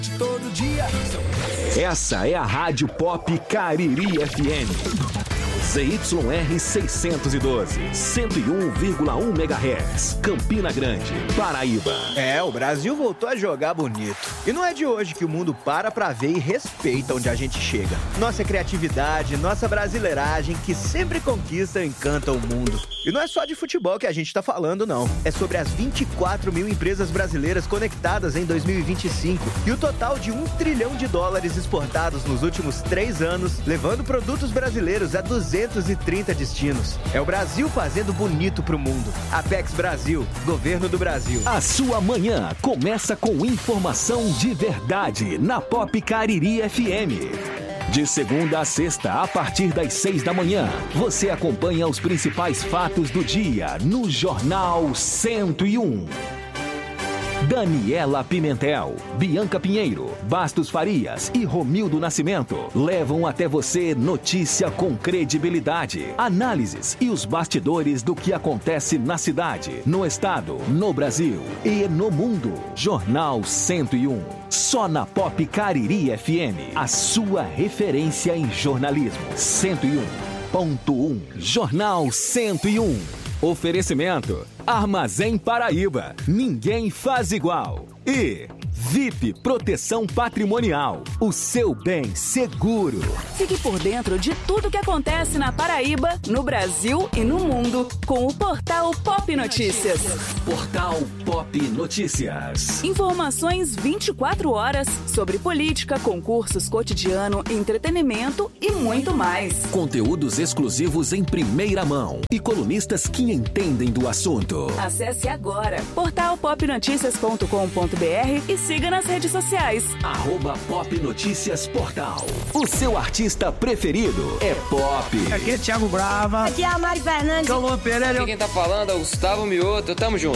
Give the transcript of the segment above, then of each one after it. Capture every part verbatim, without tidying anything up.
Todo dia. Essa é a Rádio Pop Cariri F M. Z Y R seiscentos e doze, cento e um vírgula um megahertz, Campina Grande, Paraíba. É, o Brasil voltou a jogar bonito. E não é de hoje que o mundo para pra ver e respeita onde a gente chega. Nossa criatividade, nossa brasileiragem, que sempre conquista e encanta o mundo. E não é só de futebol que a gente tá falando, não. É sobre as vinte e quatro mil empresas brasileiras conectadas em dois mil e vinte e cinco e o total de um trilhão de dólares exportados nos últimos três anos, levando produtos brasileiros a duzentos e trinta destinos. É o Brasil fazendo bonito pro mundo. Apex Brasil, Governo do Brasil. A sua manhã começa com informação de verdade na Pop Cariri F M. De segunda a sexta, a partir das seis da manhã, você acompanha os principais fatos do dia no Jornal cento e um. Daniela Pimentel, Bianca Pinheiro, Bastos Farias e Romildo Nascimento levam até você notícia com credibilidade, análises e os bastidores do que acontece na cidade, no estado, no Brasil e no mundo. Jornal cento e um. Só na Pop Cariri F M, a sua referência em jornalismo. cento e um ponto um. Jornal cento e um. Oferecimento: Armazém Paraíba. Ninguém faz igual. E V I P Proteção Patrimonial. O seu bem seguro. Fique por dentro de tudo que acontece na Paraíba, no Brasil e no mundo com o Portal Pop Notícias. Portal Pop Notícias. Informações vinte e quatro horas sobre política, concursos, cotidiano, entretenimento e muito mais. Conteúdos exclusivos em primeira mão e colunistas que entendem do assunto. Acesse agora portal pop noticias ponto com ponto b r e siga nas redes sociais. Arroba Pop Notícias Portal. O seu artista preferido é Pop. Aqui é Thiago Brava. Aqui é a Mari Fernandes. Calô Pereira. Aqui quem tá falando é o Gustavo Mioto. Tamo junto.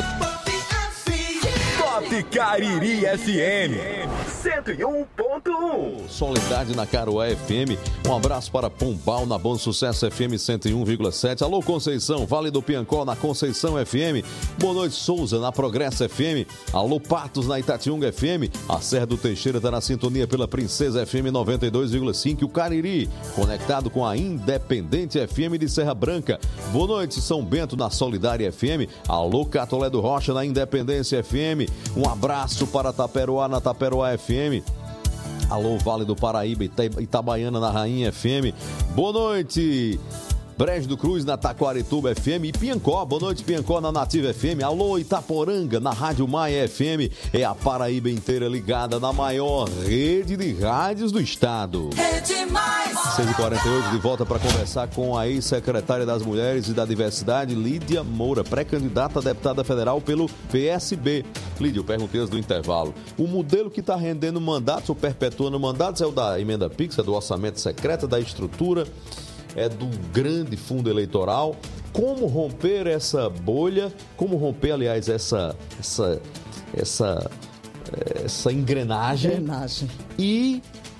Pop Cariri F M cento e um ponto um. Solidade na Caruá F M. Um abraço para Pombal na Bom Sucesso F M cento e um vírgula sete. Alô Conceição, Vale do Piancó na Conceição F M. Boa noite Souza na Progresso F M. Alô Patos na Itatiunga F M. A Serra do Teixeira está na sintonia pela Princesa F M noventa e dois vírgula cinco. O Cariri conectado com a Independente F M de Serra Branca. Boa noite São Bento na Solidária F M. Alô Catolé do Rocha na Independência F M. Um abraço para Taperoá na Taperoá F M. Alô, Vale do Paraíba, Itabaiana na Rainha F M. Boa noite, Brejo do Cruz na Taquarituba F M e Piancó. Boa noite, Piancó na Nativa F M. Alô, Itaporanga na Rádio Maia F M. É a Paraíba inteira ligada na maior rede de rádios do estado. Rede Mais. seis e quarenta e oito, de volta para conversar com a ex-secretária das Mulheres e da Diversidade, Lídia Moura, pré-candidata a deputada federal pelo P S B. Lídia, eu perguntei antes do intervalo. O modelo que está rendendo mandatos ou perpetuando mandatos é o da emenda Pix, é do orçamento secreto, da estrutura, é do grande fundo eleitoral. Como romper essa bolha, como romper, aliás, essa, essa, essa, essa engrenagem, engrenagem e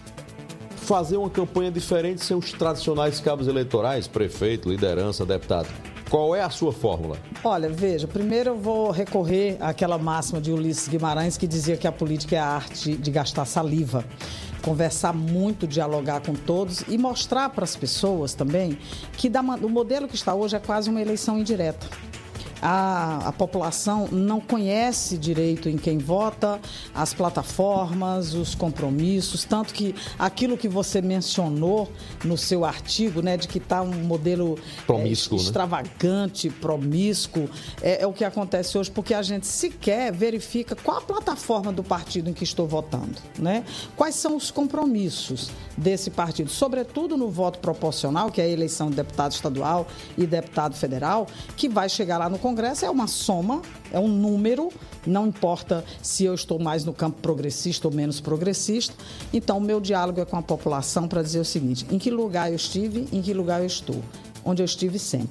fazer uma campanha diferente sem os tradicionais cabos eleitorais, prefeito, liderança, deputado. Qual é a sua fórmula? Olha, veja, primeiro eu vou recorrer àquela máxima de Ulisses Guimarães que dizia que a política é a arte de gastar saliva. Conversar muito, dialogar com todos e mostrar para as pessoas também que da, o modelo que está hoje é quase uma eleição indireta. A, a população não conhece direito em quem vota, as plataformas, os compromissos, tanto que aquilo que você mencionou no seu artigo, né, de que está um modelo promíscuo, é, extravagante, né? promíscuo, é, é o que acontece hoje, porque a gente sequer verifica qual a plataforma do partido em que estou votando, né? Quais são os compromissos desse partido, sobretudo no voto proporcional, que é a eleição de deputado estadual e deputado federal, que vai chegar lá no Congresso, é uma soma, é um número, não importa se eu estou mais no campo progressista ou menos progressista. Então, o meu diálogo é com a população para dizer o seguinte: em que lugar eu estive, em que lugar eu estou? Onde eu estive sempre.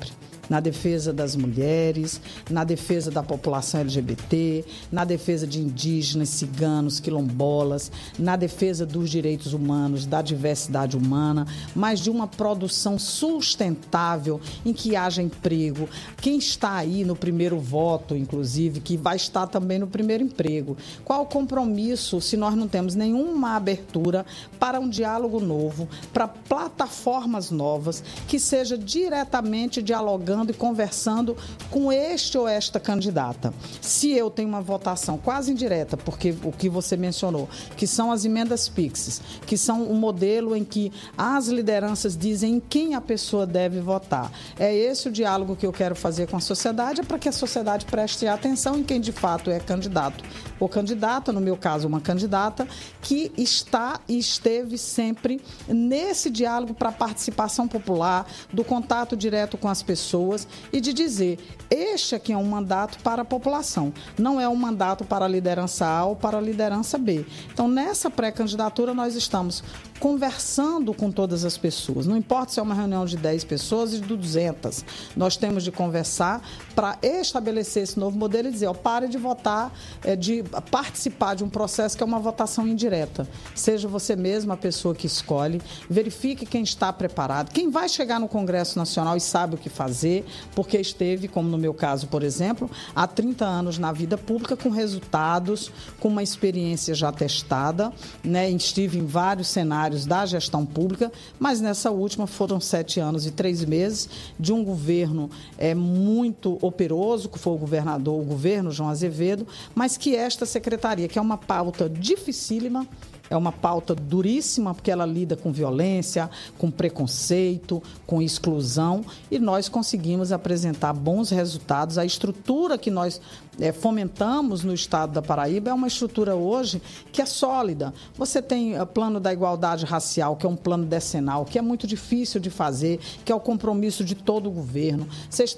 na defesa das mulheres, na defesa da população L G B T, na defesa de indígenas, ciganos, quilombolas, na defesa dos direitos humanos, da diversidade humana, mas de uma produção sustentável em que haja emprego. Quem está aí no primeiro voto, inclusive, que vai estar também no primeiro emprego. Qual o compromisso se nós não temos nenhuma abertura para um diálogo novo, para plataformas novas, que seja diretamente dialogando e conversando com este ou esta candidata? Se eu tenho uma votação quase indireta, porque o que você mencionou, que são as emendas Pix, que são um modelo em que as lideranças dizem em quem a pessoa deve votar. É esse o diálogo que eu quero fazer com a sociedade, é para que a sociedade preste atenção em quem de fato é candidato ou candidata, no meu caso uma candidata, que está e esteve sempre nesse diálogo para a participação popular, do contato direto com as pessoas e de dizer, este aqui é um mandato para a população, não é um mandato para a liderança A ou para a liderança B. Então, nessa pré-candidatura, nós estamos conversando com todas as pessoas. Não importa se é uma reunião de dez pessoas e de duzentas. Nós temos de conversar para estabelecer esse novo modelo e dizer, ó, pare de votar, é, de participar de um processo que é uma votação indireta. Seja você mesmo a pessoa que escolhe, verifique quem está preparado, quem vai chegar no Congresso Nacional e sabe o que fazer, porque esteve, como no meu caso, por exemplo, há trinta anos na vida pública, com resultados, com uma experiência já testada, né? Estive em vários cenários da gestão pública, mas nessa última foram sete anos e três meses de um governo é, muito operoso, que foi o governador, o governo João Azevedo, mas que esta secretaria, que é uma pauta dificílima, é uma pauta duríssima, porque ela lida com violência, com preconceito, com exclusão, e nós conseguimos apresentar bons resultados. A estrutura que nós é, fomentamos no estado da Paraíba é uma estrutura hoje que é sólida. Você tem o plano da igualdade racial, que é um plano decenal, que é muito difícil de fazer, que é o compromisso de todo o governo. Vocês